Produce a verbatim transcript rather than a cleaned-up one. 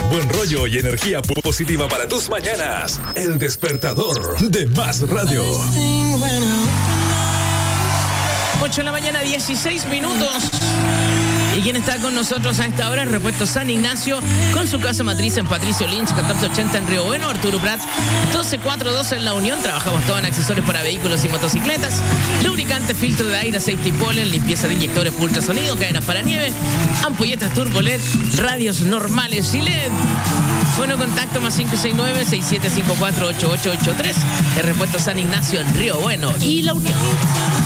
Buen rollo y energía positiva para tus mañanas. El despertador de Más Radio. ocho de la mañana, dieciséis minutos. Y quien está con nosotros a esta hora es Repuesto San Ignacio, con su casa matriz en Patricio Lynch, catorce ochenta en Río Bueno, Arturo Prat, doce cuarenta y dos en La Unión. Trabajamos todo en accesorios para vehículos y motocicletas, lubricante, filtro de aire, aceite y polen, limpieza de inyectores por ultrasonido, cadenas para nieve, ampolletas turbo L E D, radios normales y L E D. Bueno, contacto más cinco seis nueve, seis siete cinco cuatro, ocho ocho ocho tres. El Repuesto San Ignacio en Río Bueno y La Unión.